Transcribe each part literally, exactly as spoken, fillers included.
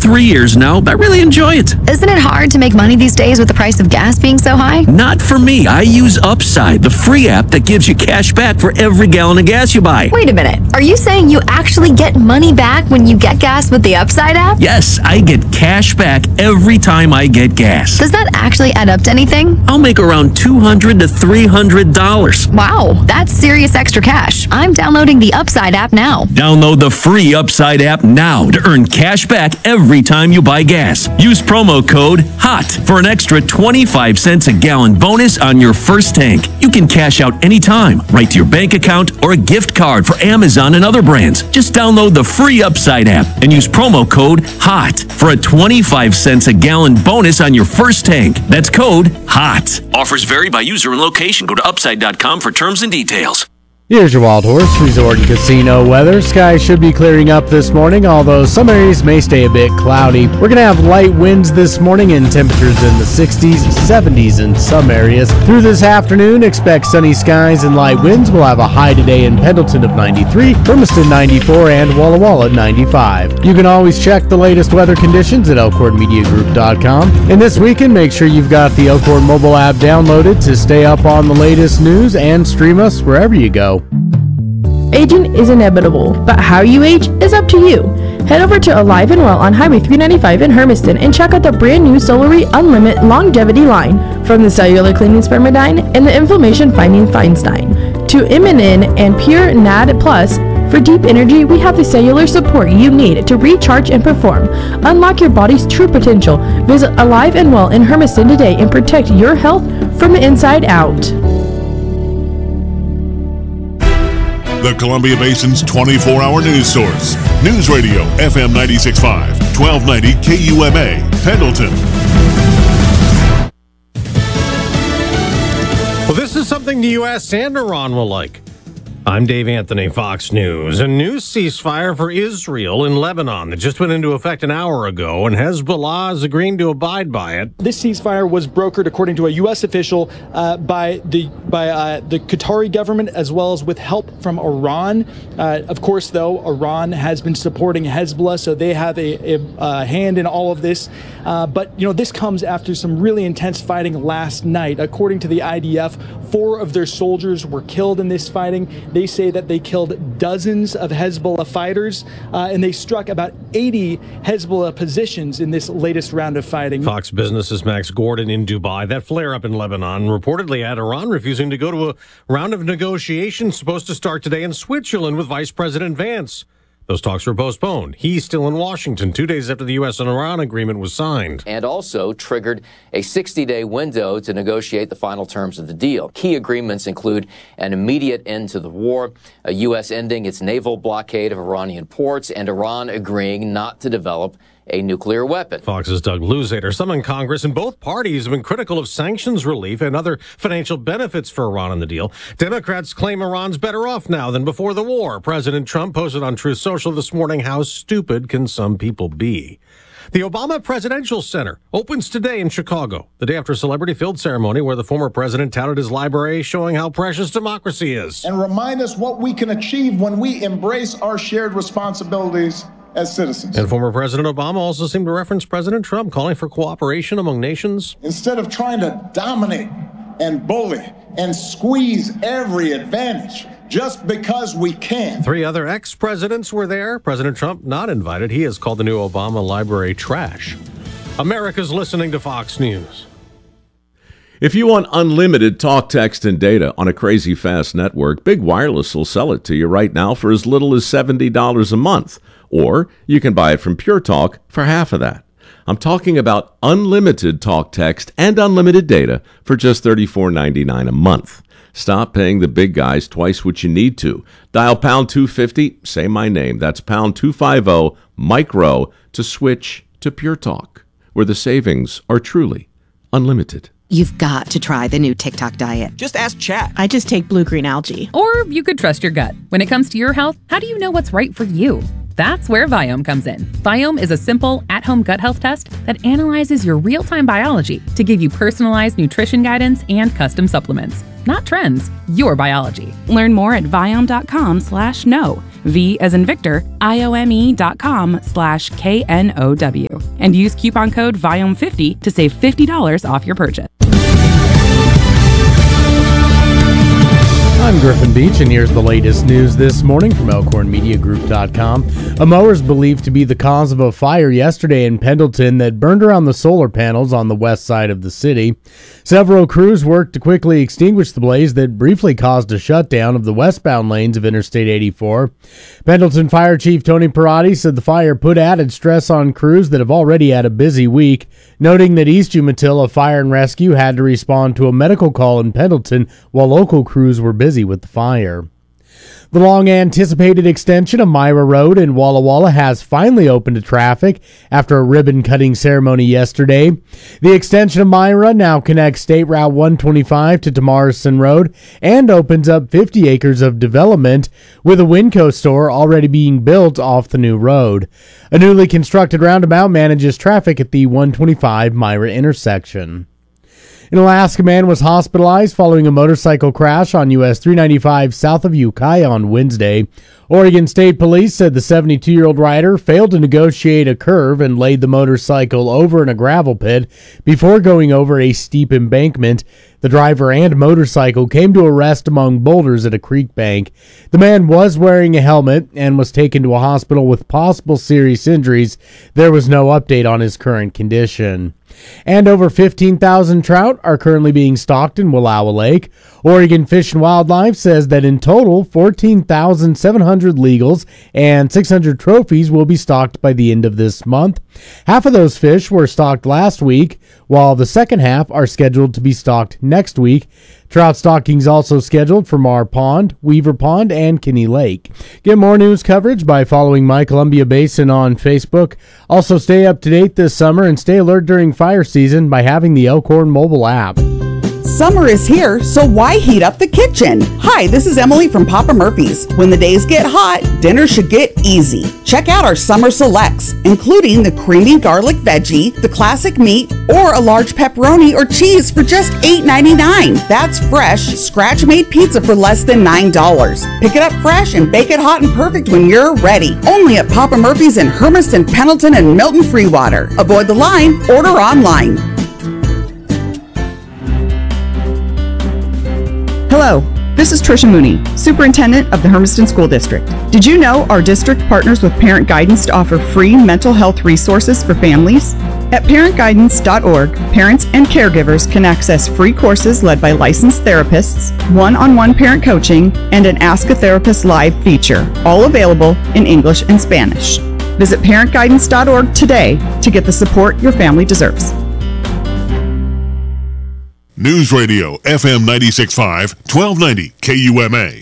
three years now. I really enjoy it. Isn't it hard to make money these days with the price of gas being so high? Not for me. I use Upside, the free app that gives you cash back for every gallon of gas you buy. Wait a minute. Are you saying you actually get money back when you get gas with the Upside app? Yes, I get cash back every time I get gas. Does that actually add up to anything? I'll make around two hundred to three hundred dollars. Wow, that's serious extra cash. I'm downloading the Upside app now. Download the free Upside app now to earn cash back every time you buy gas. Use promo code HOT for an extra twenty-five cents a gallon bonus on your first tank. You can cash out anytime, right to your bank account or a gift card for Amazon and other brands. Just download the free Upside app and use promo code HOT for a twenty-five cents a gallon bonus on your first tank. That's code HOT. Offers vary by user and location. Go to upside dot com for terms and details. Here's your Wild Horse Resort and Casino weather. Skies should be clearing up this morning, although some areas may stay a bit cloudy. We're going to have light winds this morning and temperatures in the sixties, seventies in some areas. Through this afternoon, expect sunny skies and light winds. We'll have a high today in Pendleton of ninety-three, Hermiston ninety-four, and Walla Walla ninety-five. You can always check the latest weather conditions at elkhorn media group dot com. And this weekend, make sure you've got the Elkhorn mobile app downloaded to stay up on the latest news and stream us wherever you go. Aging is inevitable, but how you age is up to you. Head over to Alive and Well on Highway three ninety-five in Hermiston and check out the brand new Solary Unlimited Longevity line. From the cellular cleaning Spermidine and the inflammation fighting Feinstein to Immunin and Pure N A D Plus. For deep energy, we have the cellular support you need to recharge and perform. Unlock your body's true potential. Visit Alive and Well in Hermiston today and protect your health from the inside out. The Columbia Basin's twenty-four hour news source. News Radio F M ninety-six point five, twelve ninety K U M A, Pendleton. Well, this is something the U S and Iran will like. I'm Dave Anthony, Fox News. A new ceasefire for Israel in Lebanon that just went into effect an hour ago, and Hezbollah is agreeing to abide by it. This ceasefire was brokered, according to a U S official, uh, by the by uh, the Qatari government, as well as with help from Iran. Uh, of course, though, Iran has been supporting Hezbollah, so they have a, a, a hand in all of this. Uh, but, you know, this comes after some really intense fighting last night. According to the I D F, four of their soldiers were killed in this fighting. They say that they killed dozens of Hezbollah fighters, uh, and they struck about eighty Hezbollah positions in this latest round of fighting. Fox Business's Max Gordon in Dubai. That flare-up in Lebanon reportedly had Iran refusing to go to a round of negotiations supposed to start today in Switzerland with Vice President Vance. Those talks were postponed. He's still in Washington two days after the U S and Iran agreement was signed. And also triggered a sixty-day window to negotiate the final terms of the deal. Key agreements include an immediate end to the war, a U S ending its naval blockade of Iranian ports, and Iran agreeing not to develop a nuclear weapon. Fox's Doug Luzader. Some in Congress and both parties have been critical of sanctions relief and other financial benefits for Iran in the deal. Democrats claim Iran's better off now than before the war. President Trump posted on Truth Social this morning, how stupid can some people be? The Obama Presidential Center opens today in Chicago, the day after a celebrity-filled ceremony where the former president touted his library showing how precious democracy is. And remind us what we can achieve when we embrace our shared responsibilities as citizens. And former President Obama also seemed to reference President Trump, calling for cooperation among nations. Instead of trying to dominate and bully and squeeze every advantage just because we can. Three other ex-presidents were there. President Trump not invited. He has called the new Obama library trash. America's listening to Fox News. If you want unlimited talk, text, and data on a crazy fast network, Big Wireless will sell it to you right now for as little as seventy dollars a month. Or you can buy it from Pure Talk for half of that. I'm talking about unlimited talk, text, and unlimited data for just thirty-four ninety-nine a month. Stop paying the big guys twice what you need to. Dial pound two fifty, say my name. That's pound two fifty, micro, to switch to Pure Talk, where the savings are truly unlimited. You've got to try the new TikTok diet. Just ask Chat. I just take blue-green algae. Or you could trust your gut. When it comes to your health, how do you know what's right for you? That's where Viome comes in. Viome is a simple, at-home gut health test that analyzes your real-time biology to give you personalized nutrition guidance and custom supplements. Not trends, your biology. Learn more at Viome dot com slash no. V as in Victor, I-O-M-E dot com slash K N O W. And use coupon code V I O M fifty to save fifty dollars off your purchase. I'm Griffin Beach, and here's the latest news this morning from Elkhorn Media Group dot com. A mower is believed to be the cause of a fire yesterday in Pendleton that burned around the solar panels on the west side of the city. Several crews worked to quickly extinguish the blaze that briefly caused a shutdown of the westbound lanes of Interstate eighty-four. Pendleton Fire Chief Tony Perotti said the fire put added stress on crews that have already had a busy week, noting that East Umatilla Fire and Rescue had to respond to a medical call in Pendleton while local crews were busy with the fire. The long-anticipated extension of Myra Road in Walla Walla has finally opened to traffic after a ribbon-cutting ceremony yesterday. The extension of Myra now connects State Route one twenty-five to Tomarison Road and opens up fifty acres of development, with a Winco store already being built off the new road. A newly constructed roundabout manages traffic at the one twenty-five Myra intersection. An Alaska man was hospitalized following a motorcycle crash on U S three ninety-five south of Ukiah on Wednesday. Oregon State Police said the seventy-two-year-old rider failed to negotiate a curve and laid the motorcycle over in a gravel pit before going over a steep embankment. The driver and motorcycle came to a rest among boulders at a creek bank. The man was wearing a helmet and was taken to a hospital with possible serious injuries. There was no update on his current condition. And over fifteen thousand trout are currently being stocked in Wallowa Lake. Oregon Fish and Wildlife says that in total, fourteen thousand seven hundred legals and six hundred trophies will be stocked by the end of this month. Half of those fish were stocked last week, while the second half are scheduled to be stocked next week. Trout stockings also scheduled for Mar Pond, Weaver Pond, and Kinney Lake. Get more news coverage by following My Columbia Basin on Facebook. Also stay up to date this summer and stay alert during fire season by having the Elkhorn mobile app. Summer is here, so why heat up the kitchen? Hi, this is Emily from Papa Murphy's. When the days get hot, dinner should get easy. Check out our summer selects, including the creamy garlic veggie, the classic meat, or a large pepperoni or cheese for just eight ninety-nine. That's fresh, scratch-made pizza for less than nine dollars. Pick it up fresh and bake it hot and perfect when you're ready. Only at Papa Murphy's in Hermiston, Pendleton, and Milton Freewater. Avoid the line, order online. Hello, this is Tricia Mooney, Superintendent of the Hermiston School District. Did you know our district partners with Parent Guidance to offer free mental health resources for families? At parent guidance dot org, parents and caregivers can access free courses led by licensed therapists, one-on-one parent coaching, and an Ask a Therapist Live feature, all available in English and Spanish. Visit parent guidance dot org today to get the support your family deserves. News Radio F M ninety-six point five, twelve ninety K U M A.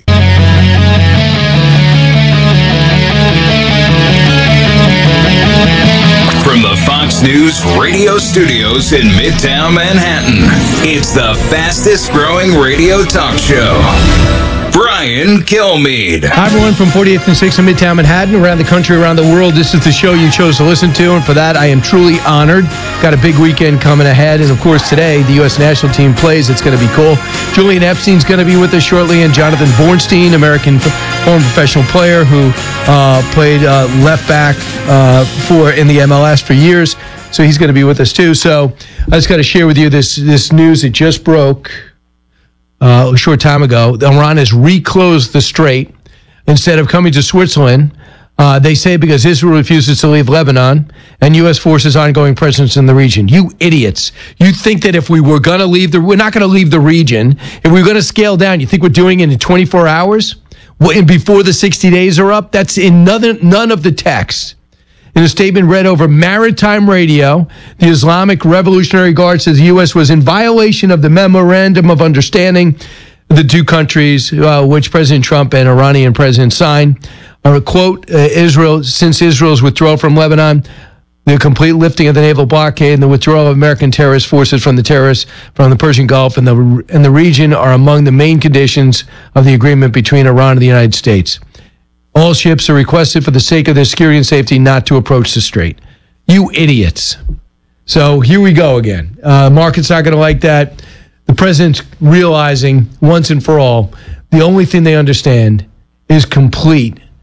From the Fox News radio studios in Midtown Manhattan, it's the fastest growing radio talk show. Brian Kilmeade. Hi, everyone, from forty-eighth and sixth in Midtown Manhattan, around the country, around the world. This is the show you chose to listen to, and for that, I am truly honored. Got a big weekend coming ahead, and of course, today, the U S national team plays. It's going to be cool. Julian Epstein's going to be with us shortly, and Jonathan Bornstein, American former professional player who uh, played uh, left back uh, for in the M L S for years. So he's going to be with us, too. So I just got to share with you this, this news that just broke Uh, a short time ago. Iran has reclosed the strait instead of coming to Switzerland. Uh, they say because Israel refuses to leave Lebanon and U S forces' ongoing presence in the region. You idiots. You think that if we were going to leave the, we're not going to leave the region. If we're going to scale down, you think we're doing it in twenty-four hours? Well, and before the sixty days are up? That's in none, none of the text. In a statement read over maritime radio, the Islamic Revolutionary Guard says the U S was in violation of the Memorandum of Understanding the two countries, uh, which President Trump and Iranian president signed. Uh, quote, uh, Israel, since Israel's withdrawal from Lebanon, the complete lifting of the naval blockade and the withdrawal of American terrorist forces from the terrorists from the Persian Gulf and the, and the region are among the main conditions of the agreement between Iran and the United States. All ships are requested for the sake of their security and safety not to approach the strait. You idiots. So here we go again. Uh, market's not going to like that. The president's realizing once and for all, the only thing they understand is complete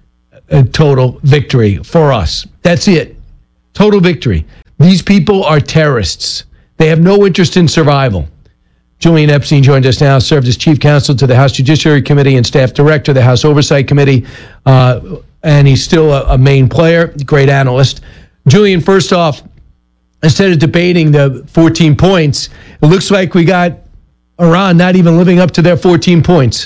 a total victory for us. That's it. Total victory. These people are terrorists. They have no interest in survival. Julian Epstein joined us now, served as chief counsel to the House Judiciary Committee and staff director of the House Oversight Committee, uh, and he's still a, a main player, great analyst. Julian, first off, instead of debating the fourteen points, it looks like we got Iran not even living up to their fourteen points.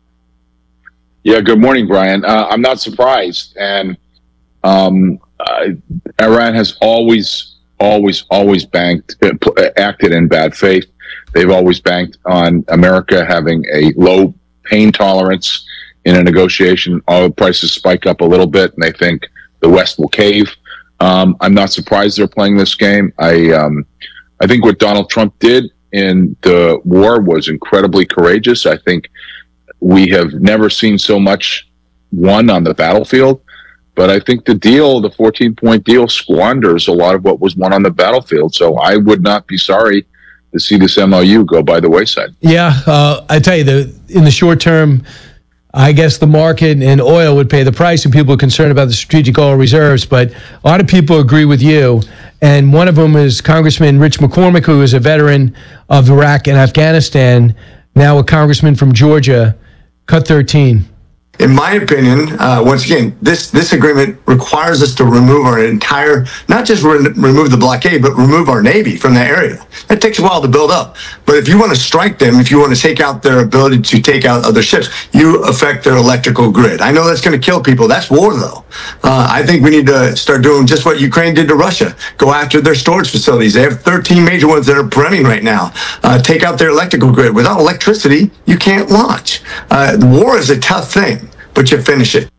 Yeah, good morning, Brian. Uh, I'm not surprised. And um, uh, Iran has always, always, always banked, uh, acted in bad faith. They've always banked on America having a low pain tolerance in a negotiation. Oil prices spike up a little bit, and they think the West will cave. Um, I'm not surprised they're playing this game. I, um, I think what Donald Trump did in the war was incredibly courageous. I think we have never seen so much won on the battlefield. But I think the deal, the fourteen-point deal, squanders a lot of what was won on the battlefield. So I would not be sorry to see this M O U go by the wayside. Yeah, uh, I tell you, the in the short term, I guess the market and oil would pay the price, and people are concerned about the strategic oil reserves. But a lot of people agree with you, and one of them is Congressman Rich McCormick, who is a veteran of Iraq and Afghanistan, now a congressman from Georgia. Cut thirteen. In my opinion, uh, once again, this this agreement requires us to remove our entire, not just re- remove the blockade, but remove our Navy from that area. That takes a while to build up. But if you want to strike them, if you want to take out their ability to take out other ships, you affect their electrical grid. I know that's going to kill people. That's war, though. Uh, I think we need to start doing just what Ukraine did to Russia. Go after their storage facilities. They have thirteen major ones that are running right now. Uh, take out their electrical grid. Without electricity, you can't launch. Uh, war is a tough thing, but you finish it.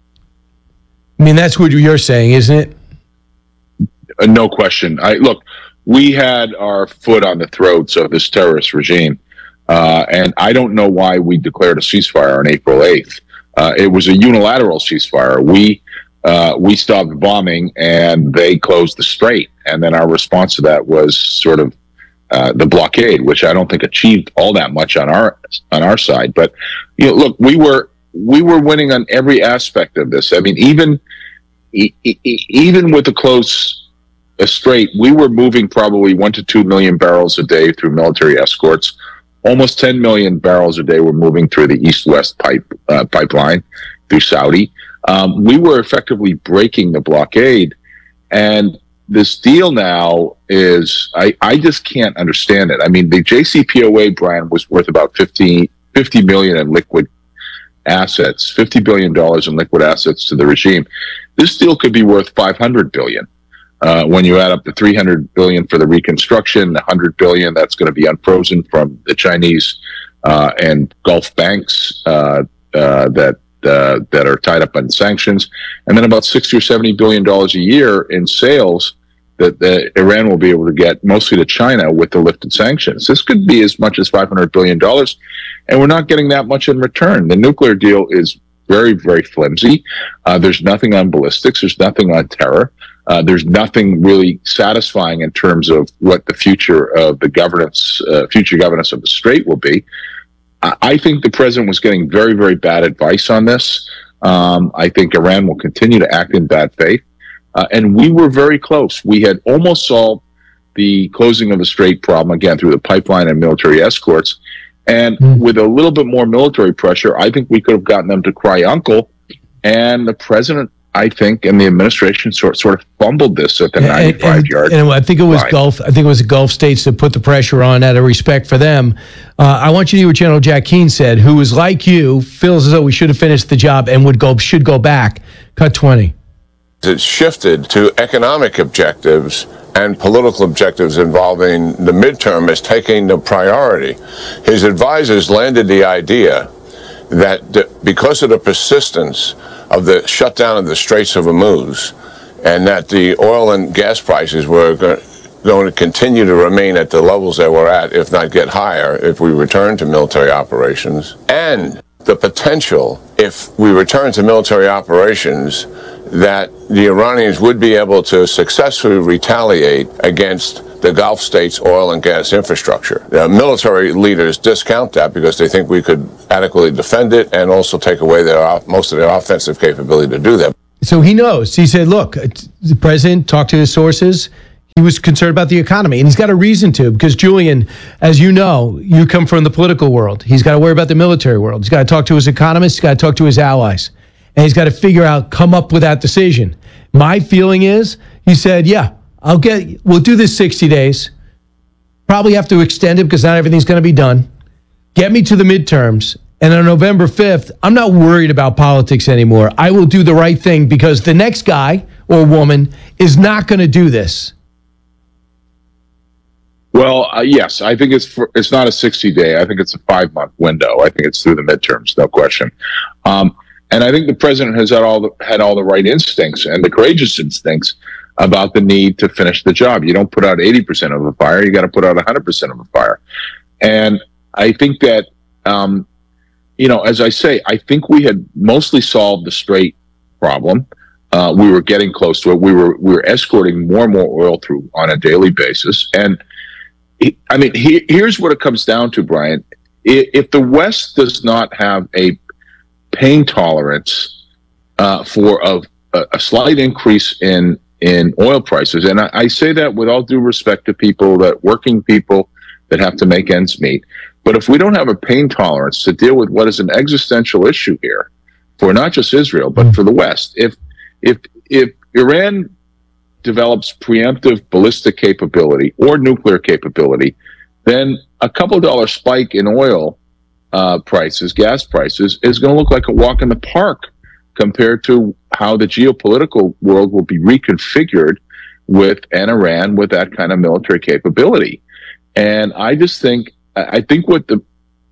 I mean, that's what you're saying, isn't it? Uh, no question. I look, we had our foot on the throats of this terrorist regime, uh, and I don't know why we declared a ceasefire on April eighth. Uh, it was a unilateral ceasefire. We uh, we stopped bombing, and they closed the strait. And then our response to that was sort of uh, the blockade, which I don't think achieved all that much on our on our side. But you know, look, we were. We were winning on every aspect of this. I mean, even e- e- even with the close uh, strait, we were moving probably one to two million barrels a day through military escorts. Almost ten million barrels a day were moving through the east-west pipe uh, pipeline through Saudi. Um, we were effectively breaking the blockade, and this deal now is I, I just can't understand it. I mean, the J C P O A, Brian, was worth about fifty, fifty million in liquid assets, fifty billion dollars in liquid assets to the regime. This deal could be worth five hundred billion dollars. Uh, when you add up the three hundred billion dollars for the reconstruction, the one hundred billion dollars that's going to be unfrozen from the Chinese uh, and Gulf banks uh, uh, that uh, that are tied up in sanctions, and then about sixty or seventy billion dollars a year in sales that the Iran will be able to get, mostly to China, with the lifted sanctions. This could be as much as five hundred billion dollars, and we're not getting that much in return. The nuclear deal is very, very flimsy. Uh, there's nothing on ballistics. There's nothing on terror. Uh, there's nothing really satisfying in terms of what the future of the governance, uh, future governance of the Strait will be. I, I think the president was getting very, very bad advice on this. Um, I think Iran will continue to act in bad faith. Uh, and we were very close. We had almost solved the closing of the Strait problem, again, through the pipeline and military escorts. And mm. with a little bit more military pressure, I think we could have gotten them to cry uncle. And the president, I think, and the administration sort, sort of fumbled this at the ninety-five yard. And I think it was line. Gulf. I think it was the Gulf states that put the pressure on out of respect for them. Uh, I want you to hear what General Jack Keane said, who is like you, feels as though we should have finished the job and would go should go back. Cut twenty. It shifted to economic objectives, and political objectives involving the midterm as taking the priority. His advisors landed the idea that the, because of the persistence of the shutdown of the Straits of Hormuz, and that the oil and gas prices were go- going to continue to remain at the levels they were at, if not get higher, if we return to military operations, and the potential, if we return to military operations, that the Iranians would be able to successfully retaliate against the Gulf states' oil and gas infrastructure. Uh, military leaders discount that because they think we could adequately defend it and also take away their most of their offensive capability to do that. So he knows. He said, look, the president talked to his sources. He was concerned about the economy, and he's got a reason to, because, Julian, as you know, you come from the political world. He's got to worry about the military world. He's got to talk to his economists. He's got to talk to his allies. And he's got to figure out, come up with that decision. My feeling is, he said, yeah, I'll get, we'll do this sixty days. Probably have to extend it because not everything's going to be done. Get me to the midterms. And on November fifth, I'm not worried about politics anymore. I will do the right thing because the next guy or woman is not going to do this. Well, uh, yes, I think it's for, it's not a sixty day. I think it's a five month window. I think it's through the midterms, no question. Um, and I think the president has had all the had all the right instincts and the courageous instincts about the need to finish the job. You don't put out eighty percent of a fire; you got to put out one hundred percent of a fire. And I think that, um, you know, as I say, I think we had mostly solved the Strait problem. Uh, we were getting close to it. We were we were escorting more and more oil through on a daily basis. And I mean, he, here's what it comes down to, Brian. If the West does not have a pain tolerance uh, for a, a slight increase in in oil prices, and I, I say that with all due respect to people, that working people that have to make ends meet. But if we don't have a pain tolerance to deal with what is an existential issue here for not just Israel, but for the West, if if if Iran develops preemptive ballistic capability or nuclear capability, then a couple dollar spike in oil uh, prices, gas prices, is going to look like a walk in the park compared to how the geopolitical world will be reconfigured with an Iran with that kind of military capability. And I just think, I think what the,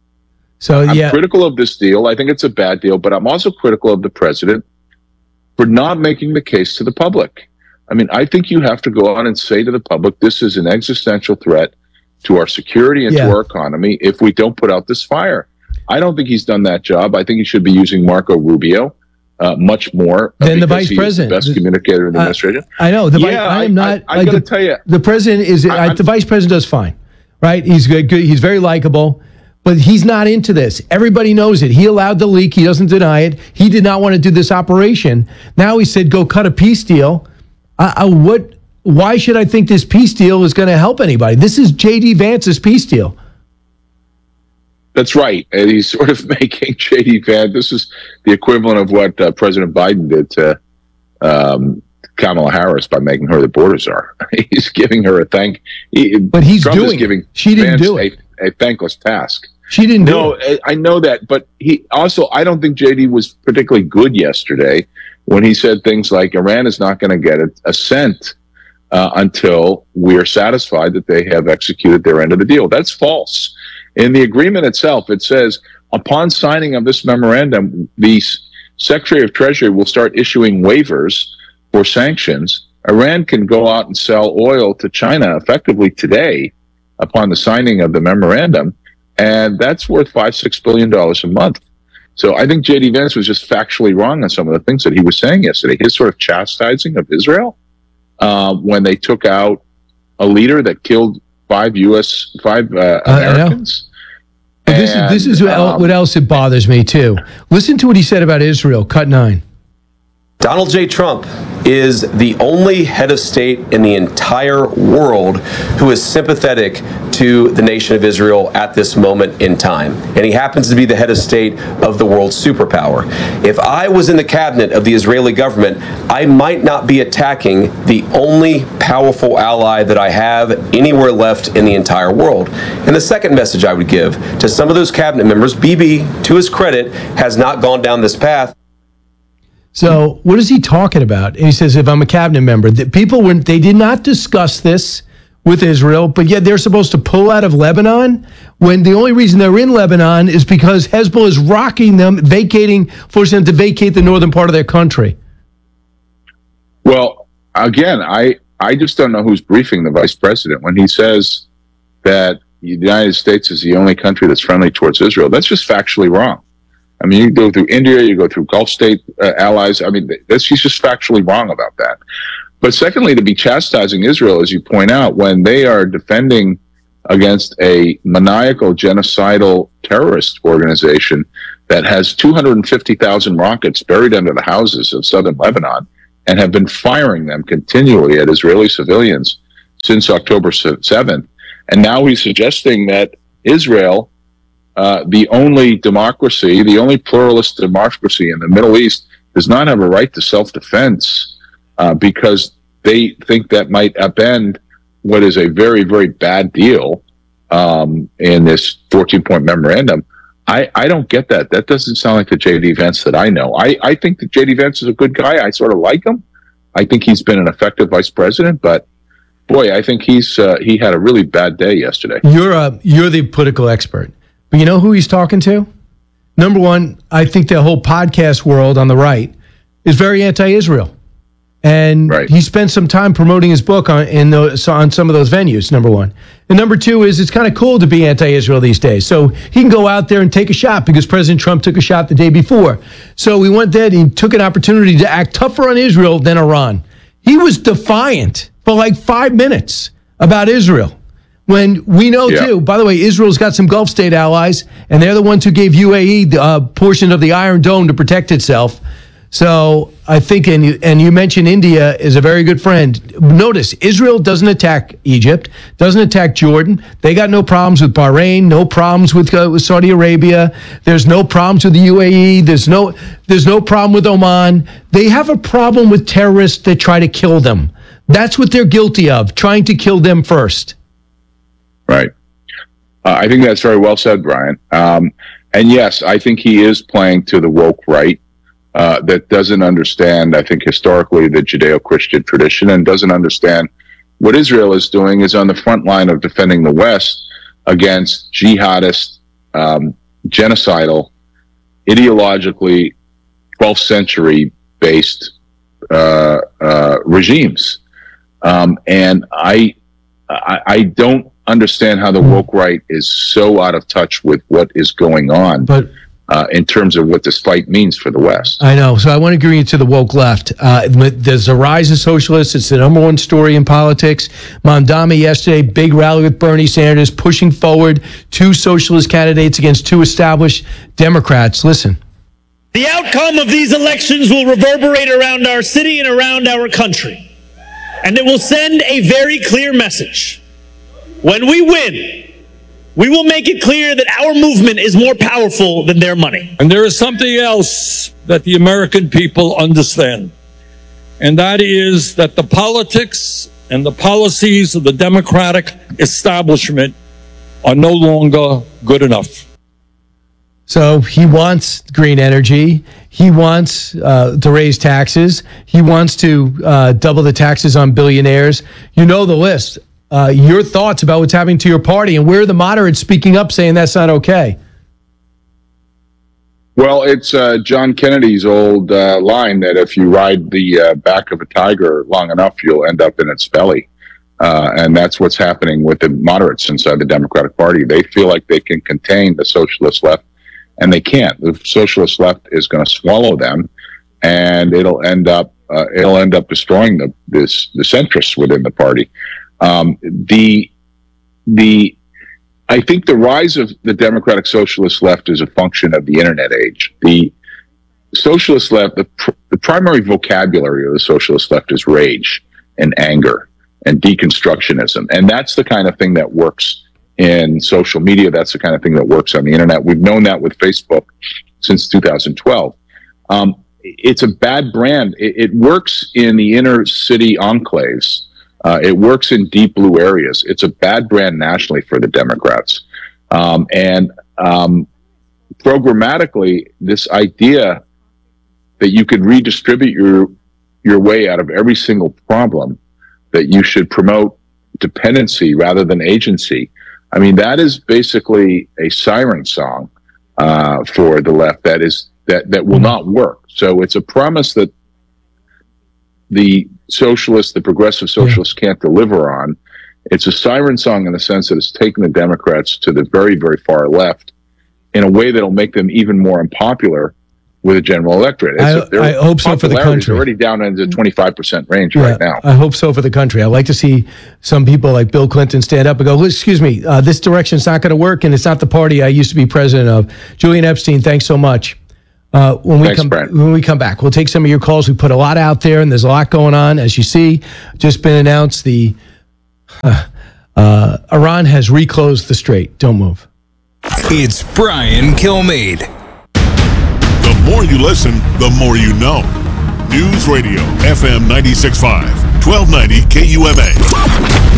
so I'm yeah. critical of this deal. I think it's a bad deal, but I'm also critical of the president for not making the case to the public. I mean, I think you have to go on and say to the public, this is an existential threat to our security and Yeah. to our economy if we don't put out this fire. I don't think he's done that job. I think he should be using Marco Rubio uh, much more. uh, Then the because vice he president. is the best communicator in the Uh, administration. I know. The vice, yeah, I am not. I, I, like got to the, tell you. the president is. I- I, the vice president does fine, right? He's good. good he's very likable, but he's not into this. Everybody knows it. He allowed the leak. He doesn't deny it. He did not want to do this operation. Now he said, "Go cut a peace deal." Uh, uh, what? Why should I think this peace deal is going to help anybody? This is J D Vance's peace deal. That's right. And he's sort of making J D Vance. This is the equivalent of what uh, President Biden did to um, Kamala Harris by making her the border czar. He's giving her a thank. He, but he's Trump doing is giving it. She didn't Vance do it. A, a thankless task. She didn't do no, it. I I know that, but he also, I don't think J D was particularly good yesterday when he said things like Iran is not going to get a, a cent uh, until we are satisfied that they have executed their end of the deal. That's false. In the agreement itself, it says, upon signing of this memorandum, the Secretary of Treasury will start issuing waivers for sanctions. Iran can go out and sell oil to China effectively today upon the signing of the memorandum, and that's worth five, six billion dollars a month. So I think J D Vance was just factually wrong on some of the things that he was saying yesterday. His sort of chastising of Israel uh, when they took out a leader that killed five U S five uh, Americans. But this is this is what, el- um, what else it bothers me too. Listen to what he said about Israel. Cut nine. Donald J. Trump is the only head of state in the entire world who is sympathetic to the nation of Israel at this moment in time. And he happens to be the head of state of the world superpower. If I was in the cabinet of the Israeli government, I might not be attacking the only powerful ally that I have anywhere left in the entire world. And the second message I would give to some of those cabinet members, Bibi, to his credit, has not gone down this path. So what is he talking about? And he says, if I'm a cabinet member, that people were they did not discuss this with Israel, but yet they're supposed to pull out of Lebanon when the only reason they're in Lebanon is because Hezbollah is rocking them, vacating, forcing them to vacate the northern part of their country. Well, again, I, I just don't know who's briefing the vice president when he says that the United States is the only country that's friendly towards Israel. That's just factually wrong. I mean, you go through India, you go through Gulf state uh, allies. I mean, this, he's just factually wrong about that. but secondly, to be chastising Israel, as you point out, when they are defending against a maniacal, genocidal terrorist organization that has two hundred fifty thousand rockets buried under the houses of southern Lebanon and have been firing them continually at Israeli civilians since October seventh. And now he's suggesting that Israel, uh, the only democracy, the only pluralist democracy in the Middle East, does not have a right to self-defense uh, because they think that might upend what is a very, very bad deal um, in this fourteen-point memorandum. I, I don't get that. That doesn't sound like the J D. Vance that I know. I, I think that J D. Vance is a good guy. I sort of like him. I think he's been an effective vice president, but boy, I think he's uh, he had a really bad day yesterday. You're a, you're the political expert, but you know who he's talking to? Number one, I think the whole podcast world on the right is very anti-Israel. And right. he spent some time promoting his book on in those, on some of those venues, number one. And number two is it's kind of cool to be anti-Israel these days. So he can go out there and take a shot because President Trump took a shot the day before. So he went there and he took an opportunity to act tougher on Israel than Iran. He was defiant for like five minutes about Israel. When we know, yeah. too, by the way, Israel's got some Gulf state allies, and they're the ones who gave U A E a uh, portion of the Iron Dome to protect itself. So I think, and you, and you mentioned India is a very good friend. Notice, Israel doesn't attack Egypt, doesn't attack Jordan. They got no problems with Bahrain, no problems with, uh, with Saudi Arabia. There's no problems with the U A E. There's no, there's no problem with Oman. They have a problem with terrorists that try to kill them. That's what they're guilty of, trying to kill them first. Right. Uh, I think that's very well said, Brian. Um, and yes, I think he is playing to the woke right. Uh, that doesn't understand, I think, historically the Judeo-Christian tradition and doesn't understand what Israel is doing is on the front line of defending the West against jihadist, um, genocidal, ideologically twelfth century based uh, uh, regimes. Um, and I, I, I don't understand how the woke right is so out of touch with what is going on. But Uh, in terms of what this fight means for the West. I know. So I want to agree to the woke left. Uh, there's a rise of socialists. It's the number one story in politics. Mondami yesterday, big rally with Bernie Sanders, pushing forward two socialist candidates against two established Democrats. Listen. The outcome of these elections will reverberate around our city and around our country. And it will send a very clear message. When we win, we will make it clear that our movement is more powerful than their money. And there is something else that the American people understand, and that is that the politics and the policies of the Democratic establishment are no longer good enough. So he wants green energy. He wants uh, to raise taxes. He wants to uh, double the taxes on billionaires. You know the list. Uh, your thoughts about what's happening to your party, and where are the moderates speaking up saying that's not okay? Well, it's uh, John Kennedy's old uh, line that if you ride the uh, back of a tiger long enough, you'll end up in its belly. Uh, and that's what's happening with the moderates inside the Democratic Party. They feel like they can contain the socialist left, and they can't. The socialist left is going to swallow them, and it'll end up uh, it'll end up destroying the this the centrists within the party. Um, the, the, I think the rise of the Democratic Socialist left is a function of the internet age. The socialist left, the, pr- the primary vocabulary of the socialist left is rage and anger and deconstructionism. And that's the kind of thing that works in social media. That's the kind of thing that works on the internet. We've known that with Facebook since two thousand twelve. Um, it's a bad brand. It, it works in the inner city enclaves. Uh, it works in deep blue areas. It's a bad brand nationally for the Democrats. Um, and um, programmatically, this idea that you could redistribute your your way out of every single problem, that you should promote dependency rather than agency. I mean, that is basically a siren song uh, for the left that is that, that will not work. So it's a promise that the socialists, the progressive socialists can't deliver on. It's a siren song in the sense that it's taken the Democrats to the very, very far left in a way that'll make them even more unpopular with the general electorate. It's, I, I hope so for the country. Already down into the twenty-five percent range yeah, right now. I hope so for the country. I'd like to see some people like Bill Clinton stand up and go, excuse me, uh, this direction's not going to work, and it's not the party I used to be president of. Julian Epstein, thanks so much. Uh, when we Thanks, come Brent. when we come back, we'll take some of your calls. We put a lot out there, and there's a lot going on. As you see, just been announced the uh, uh, Iran has reclosed the strait. Don't move. It's Brian Kilmeade. The more you listen, the more you know. News Radio, F M ninety-six point five, twelve ninety K U M A.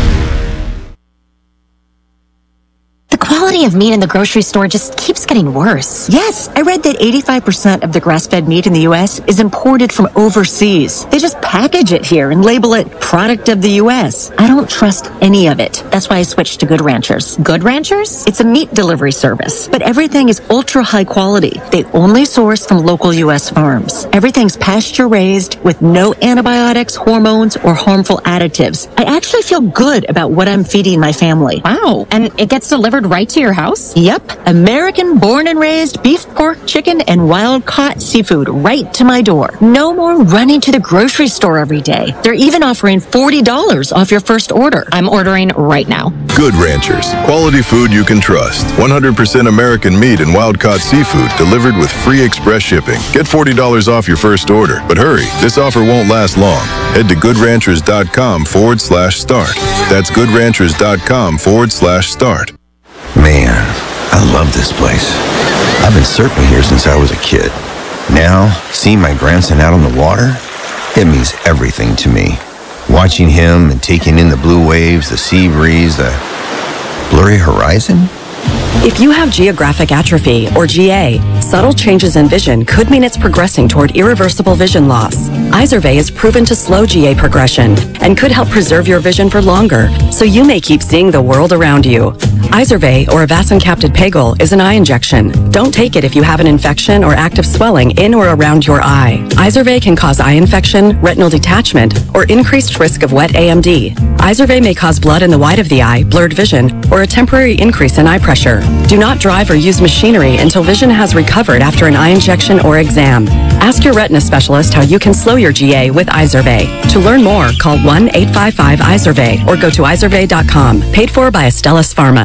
The quality of meat in the grocery store just keeps getting worse. Yes, I read that eighty-five percent of the grass-fed meat in the U S is imported from overseas. They just package it here and label it product of the U S. I don't trust any of it. That's why I switched to Good Ranchers. Good Ranchers? It's a meat delivery service, but everything is ultra high quality. They only source from local U S farms. Everything's pasture-raised with no antibiotics, hormones, or harmful additives. I actually feel good about what I'm feeding my family. Wow. And it gets delivered right to your house? Yep. American born and raised beef, pork, chicken, and wild-caught seafood right to my door. No more running to the grocery store every day. They're even offering forty dollars off your first order. I'm ordering right now. Good Ranchers. Quality food you can trust. one hundred percent American meat and wild-caught seafood delivered with free express shipping. Get forty dollars off your first order. But hurry, this offer won't last long. Head to goodranchers.com forward slash start. That's goodranchers.com forward slash start. Man, I love this place. I've been surfing here since I was a kid. Now, seeing my grandson out on the water, it means everything to me. Watching him and taking in the blue waves, the sea breeze, the blurry horizon. If you have geographic atrophy, or G A, subtle changes in vision could mean it's progressing toward irreversible vision loss. Izervay is proven to slow G A progression and could help preserve your vision for longer, so you may keep seeing the world around you. Izervay, or avacincaptad pegol, is an eye injection. Don't take it if you have an infection or active swelling in or around your eye. Izervay can cause eye infection, retinal detachment, or increased risk of wet A M D. Izervay may cause blood in the white of the eye, blurred vision, or a temporary increase in eye pressure. Do not drive or use machinery until vision has recovered after an eye injection or exam. Ask your retina specialist how you can slow your G A with Izervay. To learn more, call one eight five five Izervay or go to izervay dot com. Paid for by Astellas Pharma.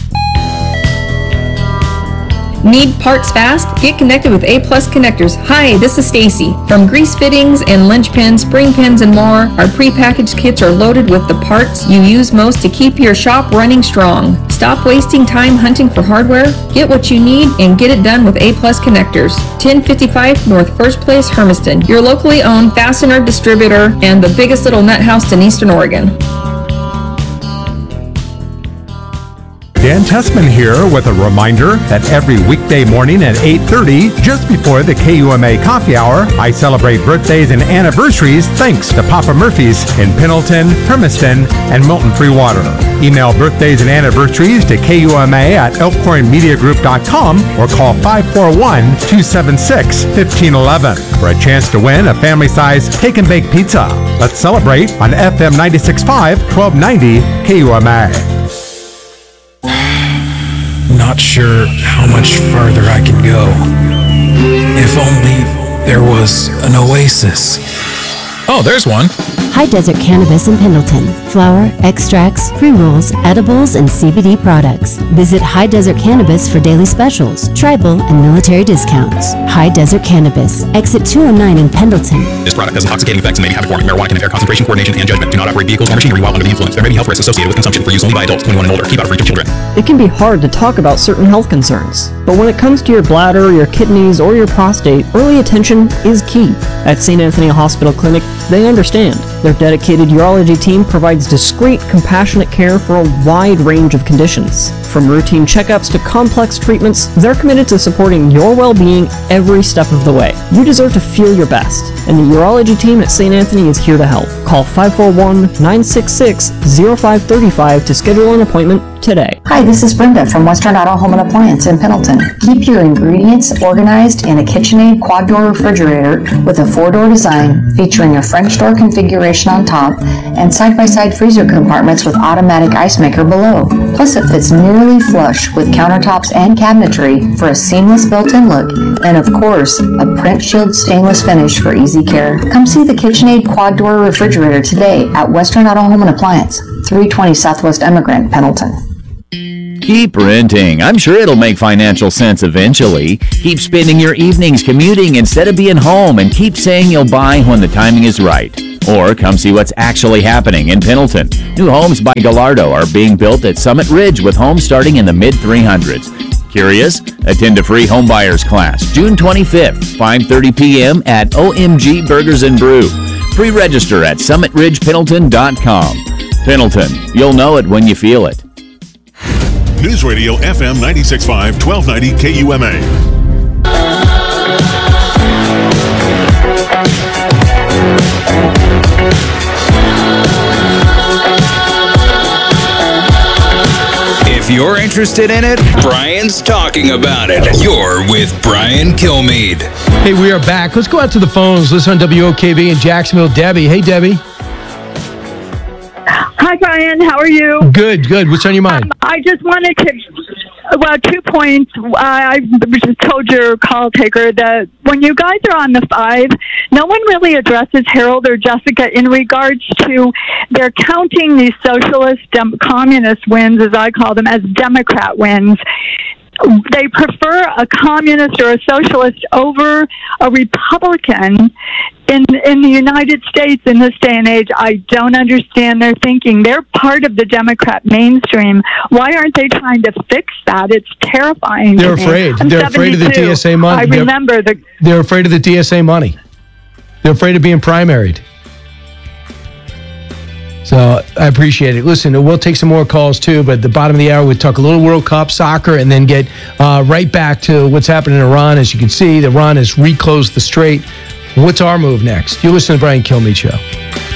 Need parts fast? Get connected with A Plus Connectors. Hi, this is Stacy. From grease fittings and linch pins, spring pins, and more, our prepackaged kits are loaded with the parts you use most to keep your shop running strong. Stop wasting time hunting for hardware. Get what you need and get it done with A Plus Connectors. ten fifty-five North First Place, Hermiston. Your locally owned fastener distributor and the biggest little nut house in Eastern Oregon. Dan Tessman here with a reminder that every weekday morning at eight thirty, just before the K U M A coffee hour, I celebrate birthdays and anniversaries thanks to Papa Murphy's in Pendleton, Hermiston, and Milton Free Water. Email birthdays and anniversaries to K U M A at elkhorn media group dot com or call five four one, two seven six, one five one one for a chance to win a family-sized cake and bake pizza. Let's celebrate on F M ninety-six point five, twelve ninety K U M A. Not sure how much farther I can go. If only there was an oasis. Oh, there's one. High Desert Cannabis in Pendleton. Flower, extracts, pre-rolls, edibles, and C B D products. Visit High Desert Cannabis for daily specials, tribal, and military discounts. High Desert Cannabis, exit two oh nine in Pendleton. This product has intoxicating effects and may be habit forming. Marijuana can impair concentration, coordination, and judgment. Do not operate vehicles or machinery while under the influence. There may be health risks associated with consumption for use only by adults twenty-one and older. Keep out of reach of children. It can be hard to talk about certain health concerns, but when it comes to your bladder, your kidneys, or your prostate, early attention is key. At Saint Anthony Hospital Clinic, they understand. Their dedicated urology team provides discreet, compassionate care for a wide range of conditions. From routine checkups to complex treatments, they're committed to supporting your well-being every step of the way. You deserve to feel your best, and the urology team at Saint Anthony is here to help. Call five four one, nine six six, zero five three five to schedule an appointment today. Hi, this is Brenda from Western Auto Home and Appliance in Pendleton. Keep your ingredients organized in a KitchenAid quad-door refrigerator with a four-door design featuring a French door configuration on top and side-by-side freezer compartments with automatic ice maker below. Plus it fits nearly flush with countertops and cabinetry for a seamless built-in look, and of course, a print shield stainless finish for easy care. Come see the KitchenAid quad door refrigerator today at Western Auto Home and Appliance, three twenty Southwest Emigrant, Pendleton. Keep renting. I'm sure it'll make financial sense eventually. Keep spending your evenings commuting instead of being home, and keep saying you'll buy when the timing is right. Or come see what's actually happening in Pendleton. New homes by Gallardo are being built at Summit Ridge with homes starting in the mid three hundreds. Curious? Attend a free homebuyers class June twenty-fifth, five thirty p.m. at O M G Burgers and Brew. Pre-register at summit ridge pendleton dot com. Pendleton, you'll know it when you feel it. News Radio F M ninety-six point five, twelve ninety K U M A. If you're interested in it, Brian's talking about it. You're with Brian Kilmeade. Hey, we are back. Let's go out to the phones. Listen on W O K B in Jacksonville. Debbie. Hey, Debbie. Hi, Brian. How are you? Good, good. What's on your mind? Um, I just wanted to, well, two points. I just told your call taker that when you guys are on the five, no one really addresses Harold or Jessica in regards to they're counting these socialist, dem- communist wins, as I call them, as Democrat wins. They prefer a communist or a socialist over a Republican in in the United States in this day and age. I don't understand their thinking. They're part of the Democrat mainstream. Why aren't they trying to fix that? It's terrifying. They're to me. afraid. I'm They're afraid of the D S A money. I They're- remember the. They're afraid of the D S A money. They're afraid of being primaried. So I appreciate it. Listen, we'll take some more calls too, but at the bottom of the hour, we'll talk a little World Cup soccer and then get uh, right back to what's happening in Iran. As you can see, Iran has reclosed the strait. What's our move next? You listen to the Brian Kilmeade Show.